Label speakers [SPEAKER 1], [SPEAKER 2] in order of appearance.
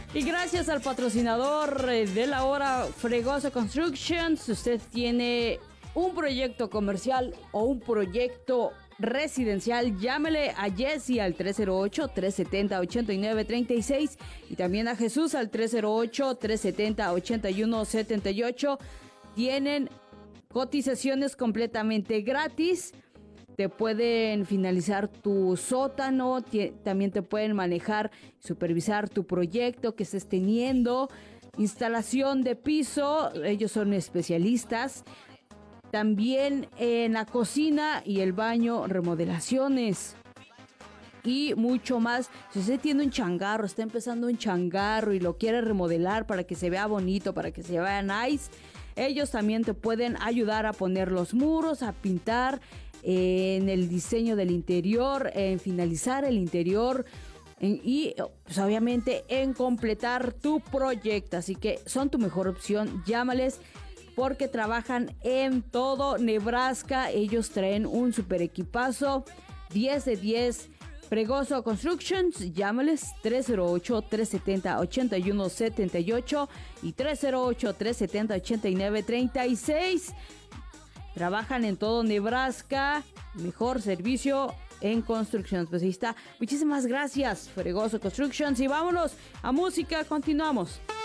[SPEAKER 1] Y gracias al patrocinador de la hora, Fregoso Constructions. Si usted tiene un proyecto comercial o un proyecto residencial, llámele a Jessy al 308-370-8936 y también a Jesús al 308-370-8178. Tienen cotizaciones completamente gratis. Te pueden finalizar tu sótano, también te pueden manejar, supervisar tu proyecto que estés teniendo, instalación de piso, ellos son especialistas. También en la cocina y el baño, remodelaciones y mucho más. Si usted tiene un changarro, está empezando un changarro y lo quiere remodelar para que se vea bonito, para que se vea nice, ellos también te pueden ayudar a poner los muros, a pintar, en el diseño del interior, en finalizar el interior y pues obviamente en completar tu proyecto. Así que son tu mejor opción, llámales porque trabajan en todo Nebraska. Ellos traen un super equipazo, 10 de 10. Fregoso Constructions, llámales 308-370-8178 y 308-370-8936. Trabajan en todo Nebraska. Mejor servicio en construcción. Pues ahí está. Muchísimas gracias, Fregoso Constructions. Y vámonos a música. Continuamos.